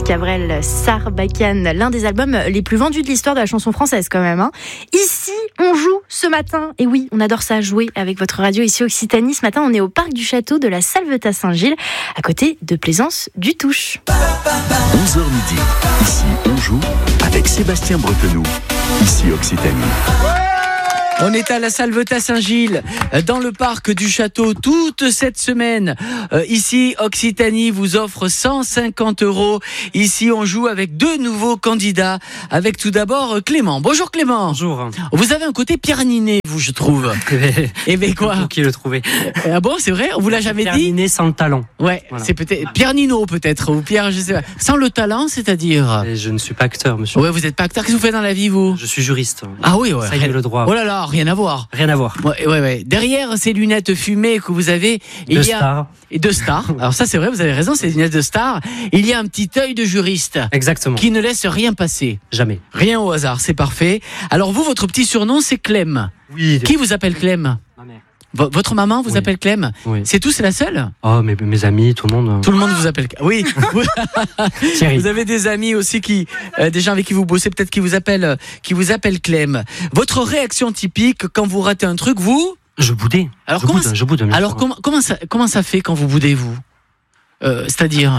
Cabrel, Sarbacane, l'un des albums les plus vendus de l'histoire de la chanson française quand même. Ici, on joue ce matin. Et oui, on adore ça, jouer avec votre radio ici Occitanie. Ce matin, on est au parc du château de la Salvetat-Saint-Gilles, à côté de Plaisance du Touche. 11h midi. Ici, on joue avec Sébastien Bretenoux. Ici Occitanie. On est à la Salvetat-Saint-Gilles, dans le parc du château, toute cette semaine. Ici, Occitanie vous offre 150 €. Ici, on joue avec deux nouveaux candidats. Avec tout d'abord Clément. Bonjour Clément. Bonjour. Vous avez un côté Pierre Ninet, vous, je trouve. Et bien quoi? Vous qui le trouvez. Ah bon, c'est vrai? On vous l'a jamais Pierre dit? Ninet sans le talent. Ouais, Voilà. c'est peut-être Pierre Nino, peut-être, ou Pierre, je sais pas. Sans le talent, c'est-à-dire? Et je ne suis pas acteur, monsieur. Ouais, vous n'êtes pas acteur. Qu'est-ce que vous faites dans la vie, vous? Je suis juriste. Ah oui, ouais. Ça y est, le droit. Oh là là, rien à voir. Rien à voir. Ouais. Derrière ces lunettes fumées que vous avez, De star. Et de star. Alors ça, c'est vrai, vous avez raison, c'est des lunettes de star. Il y a un petit œil de juriste. Exactement. Qui ne laisse rien passer. Jamais. Rien au hasard, c'est parfait. Alors vous, votre petit surnom, c'est Clem. Oui. Qui vous appelle Clem? Ma mère. Votre maman vous Oui. appelle Clem? Oui. C'est tout, c'est la seule? Oh, mes amis, tout le monde. Tout le monde vous appelle. Oui. Thierry. Vous avez des amis aussi des gens avec qui vous bossez, peut-être qui vous appellent Clem. Votre réaction typique quand vous ratez un truc, vous? Je boudais. Alors Je boude. Bien Alors sûr. comment ça fait quand vous boudez, vous? C'est-à-dire,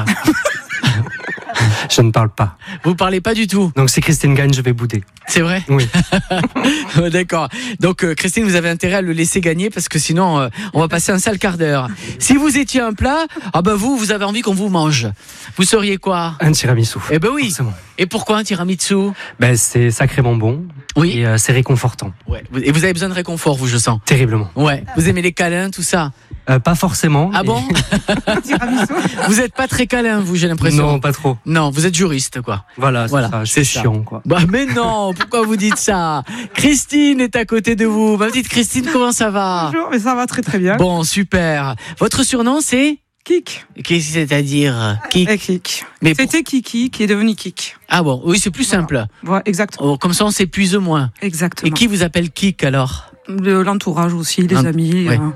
Je ne parle pas. vous parlez pas du tout. Donc si Christine gagne, je vais bouder. C'est vrai? Oui. D'accord. Donc Christine, vous avez intérêt à le laisser gagner parce que sinon on va passer un sale quart d'heure. Si vous étiez un plat, vous avez envie qu'on vous mange. Vous seriez quoi? Un tiramisu. Eh ben oui. Forcément. Et pourquoi un tiramisu? C'est sacrément bon. Oui. Et c'est réconfortant. Ouais. Et vous avez besoin de réconfort, vous, je sens. Terriblement. Ouais. Vous aimez les câlins, tout ça? Pas forcément. Ah bon? Vous êtes pas très câlin, vous, j'ai l'impression. Non, pas trop. Non, vous êtes juriste, quoi. Voilà, Voilà, ça. Je c'est suis ça. chiant, quoi. Bah mais non, pourquoi vous dites ça? Christine est à côté de vous. Ma petite Christine, comment ça va? Bonjour, mais ça va très très bien. Bon, super. Votre surnom, c'est? Kik. Qu'est-ce que c'est-à-dire? Kik. Kik. Mais C'était Kiki qui est devenu Kik. Ah bon, oui, c'est plus simple. Voilà, exactement. Oh, comme ça, on s'épuise moins. Exactement. Et qui vous appelle Kik, alors? L'entourage aussi, les amis. Ouais.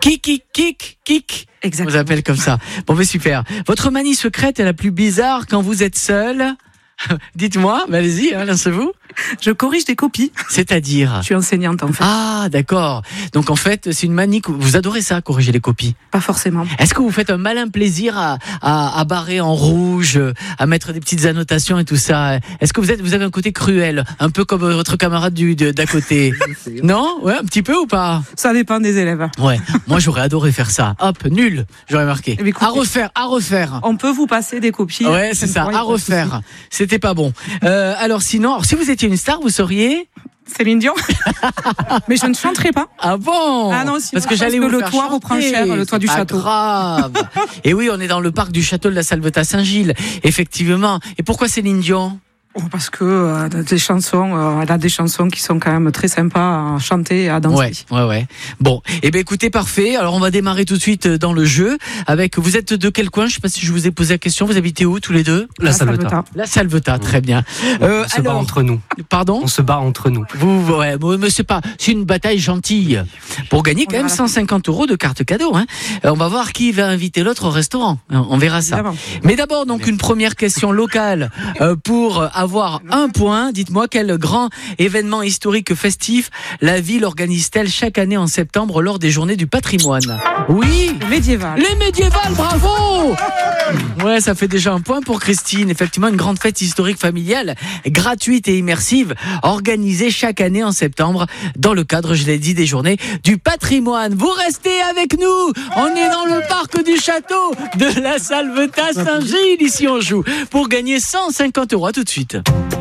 Kik. Exactement. Vous appelle comme ça. Bon, mais super. Votre manie secrète est la plus bizarre quand vous êtes seul? Dites-moi, mais allez-y, lancez-vous. Je corrige des copies. C'est-à-dire? Je suis enseignante en fait. Ah, d'accord. Donc en fait, c'est une manie que vous adorez ça, corriger les copies. Pas forcément. Est-ce que vous faites un malin plaisir à barrer en rouge, à mettre des petites annotations et tout ça? Est-ce que vous avez un côté cruel, un peu comme votre camarade d'à côté? Non? Ouais, un petit peu ou pas? Ça dépend des élèves. Ouais. Moi, j'aurais adoré faire ça. Hop, nul. J'aurais marqué. Eh bien, écoutez, À refaire. On peut vous passer des copies. Ouais, c'est ça. À refaire. C'était pas bon. Alors si vous étiez une star, vous seriez? Céline Dion. Mais je ne chanterai pas. Ah bon? Ah non, sinon, parce que je j'allais pense vous que faire le toit reprend chanter. cher, le toit du C'est pas château. Grave. Et oui, on est dans le parc du château de la Salvetat-Saint-Gilles, effectivement. Et pourquoi Céline Dion? Parce que elle a des chansons qui sont quand même très sympas à chanter et à danser. Ouais. Bon, écoutez, parfait. Alors on va démarrer tout de suite dans le jeu. Vous êtes de quel coin? Je sais pas si je vous ai posé la question. Vous habitez où tous les deux? La Salvetat. La Salvetat, très bien. On se bat entre nous. Pardon? On se bat entre nous. Mais c'est une bataille gentille pour gagner quand même 150 € de carte cadeau. On va voir qui va inviter l'autre au restaurant. On verra ça. Évidemment. Mais d'abord, donc, une première question locale pour avoir un point. Dites-moi, quel grand événement historique festif la ville organise-t-elle chaque année en septembre lors des journées du patrimoine? Oui, Médiéval. les médiévales, bravo! Ouais, ça fait déjà un point pour Christine. Effectivement, une grande fête historique familiale, gratuite et immersive, organisée chaque année en septembre dans le cadre, je l'ai dit, des journées du patrimoine. Vous restez avec nous. On est dans le parc du château de la Salvetat-Saint-Gilles. Ici, on joue pour gagner 150 €. À tout de suite.